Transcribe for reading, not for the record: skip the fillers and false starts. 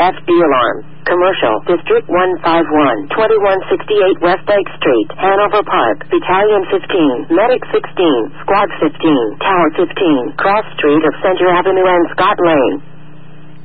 FD alarm. Commercial, District 151, 2168 West Lake Street, Hanover Park, Battalion 15, Medic 16, Squad 15, Tower 15, Cross Street of Center Avenue and Scott Lane.